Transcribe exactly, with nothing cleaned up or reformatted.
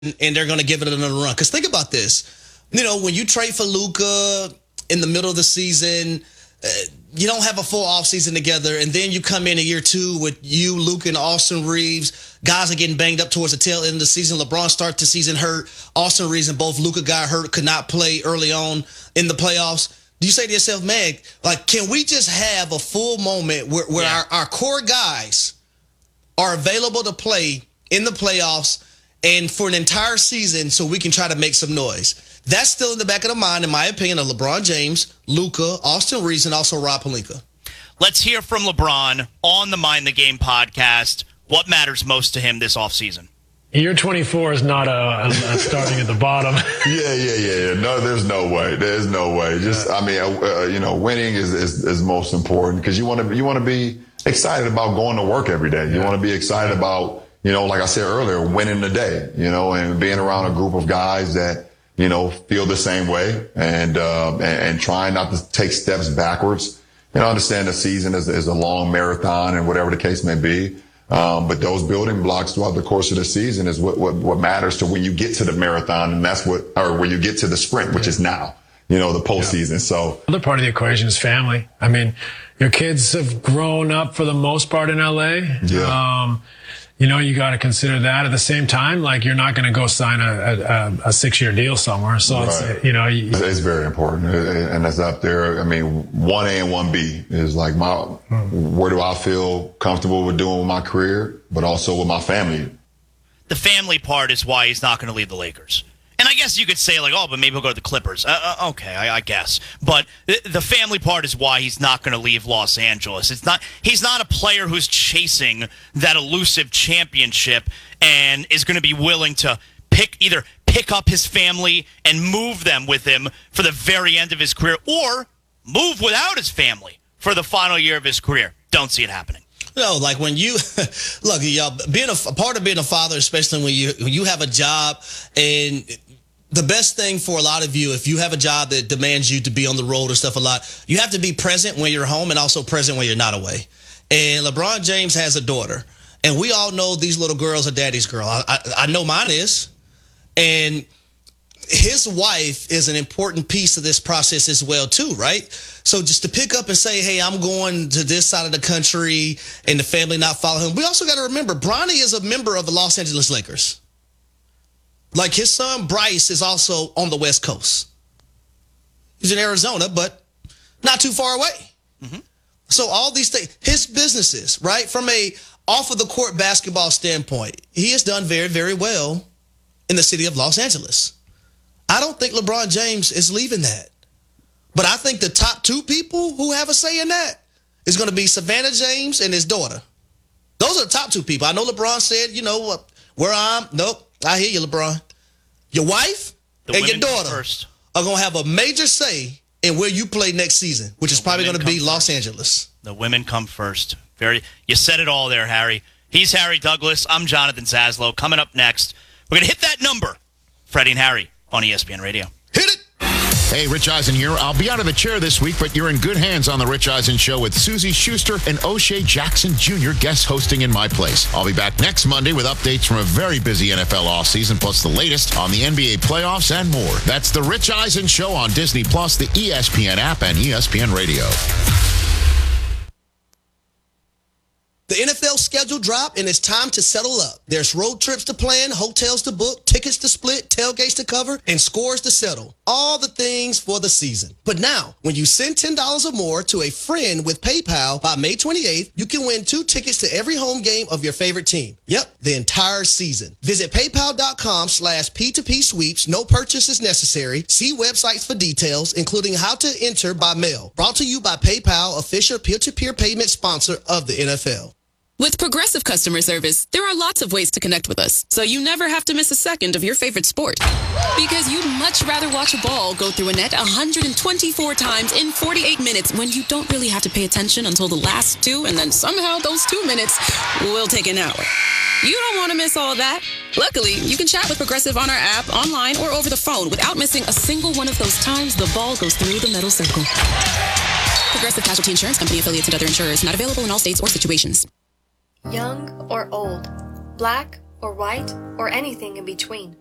and they're going to give it another run. Because think about this. You know, when you trade for Luka in the middle of the season, uh, you don't have a full offseason together, and then you come in a year two with you, Luka, and Austin Reeves. Guys are getting banged up towards the tail end of the season. LeBron started the season hurt. Austin Reeves and both Luka got hurt, could not play early on in the playoffs. Do you say to yourself, man, like, can we just have a full moment where, where yeah. our, our core guys are available to play in the playoffs and for an entire season so we can try to make some noise? That's still in the back of the mind, in my opinion, of LeBron James, Luka, Austin Reeves, and also Rob Pelinka. Let's hear from LeBron on the Mind the Game podcast. What matters most to him this offseason? Year twenty-four is not a, a starting at the bottom. Yeah, yeah, yeah, yeah. No, there's no way. There's no way. Just, I mean, uh, you know, winning is is, is most important because you want to you want to be excited about going to work every day. You yeah. want to be excited about, you know, like I said earlier, winning the day. You know, and being around a group of guys that, you know, feel the same way and uh, and, and trying not to take steps backwards. You know, understand the season is is a long marathon and whatever the case may be. Um, but those building blocks throughout the course of the season is what, what, what matters to when you get to the marathon, and that's what, or when you get to the sprint, which yeah. is now, you know, the postseason. Yeah. So the other part of the equation is family. I mean, your kids have grown up for the most part in L A. Yeah. Um, you know, you got to consider that. At the same time, like, you're not going to go sign a, a, a six-year deal somewhere. So, right. it's, you know. You, it's very important. And that's up there. I mean, one A and one B is like my, hmm. where do I feel comfortable with doing with my career, but also with my family. The family part is why he's not going to leave the Lakers. And I guess you could say, like, oh, but maybe he'll go to the Clippers. Uh, uh, okay, I, I guess. But th- the family part is why he's not going to leave Los Angeles. It's not. He's not a player who's chasing that elusive championship and is going to be willing to pick either pick up his family and move them with him for the very end of his career, or move without his family for the final year of his career. Don't see it happening. No, like when you look, y'all, being a, a part of being a father, especially when you when you have a job, and the best thing for a lot of you, if you have a job that demands you to be on the road or stuff a lot, you have to be present when you're home and also present when you're not away. And LeBron James has a daughter, and we all know these little girls are daddy's girl. I, I, I know mine is, and his wife is an important piece of this process as well too, right? So just to pick up and say, hey, I'm going to this side of the country, and the family not follow him. We also got to remember, Bronny is a member of the Los Angeles Lakers. Like, his son Bryce is also on the West Coast. He's in Arizona, but not too far away. Mm-hmm. So all these things, his businesses, right? From a off of the court basketball standpoint, he has done very, very well in the city of Los Angeles. I don't think LeBron James is leaving that. But I think the top two people who have a say in that is going to be Savannah James and his daughter. Those are the top two people. I know LeBron said, you know, where I'm, nope, I hear you, LeBron. Your wife the and your daughter first. are going to have a major say in where you play next season, which the is probably going to be first. Los Angeles. The women come first. Very, you said it all there, Harry. He's Harry Douglas. I'm Jonathan Zaslow. Coming up next, we're going to hit that number. Freddie and Harry on E S P N Radio. Hit it! Hey, Rich Eisen here. I'll be out of the chair this week, but you're in good hands on The Rich Eisen Show with Susie Schuster and O'Shea Jackson Junior guest hosting in my place. I'll be back next Monday with updates from a very busy N F L offseason, plus the latest on the N B A playoffs and more. That's The Rich Eisen Show on Disney Plus, the E S P N app, and E S P N Radio. The N F L schedule dropped, and it's time to settle up. There's road trips to plan, hotels to book, tickets to split, tailgates to cover, and scores to settle. All the things for the season. But now, when you send ten dollars or more to a friend with PayPal by May twenty-eighth, you can win two tickets to every home game of your favorite team. Yep, the entire season. Visit paypal.com slash P2P sweeps. No purchase is necessary. See websites for details, including how to enter by mail. Brought to you by PayPal, official peer-to-peer payment sponsor of the N F L. With Progressive Customer Service, there are lots of ways to connect with us, so you never have to miss a second of your favorite sport. Because you'd much rather watch a ball go through a net one hundred twenty-four times in forty-eight minutes when you don't really have to pay attention until the last two, and then somehow those two minutes will take an hour. You don't want to miss all that. Luckily, you can chat with Progressive on our app, online, or over the phone without missing a single one of those times the ball goes through the metal circle. Progressive Casualty Insurance Company, affiliates, and other insurers. Not available in all states or situations. Young or old, black or white, or anything in between.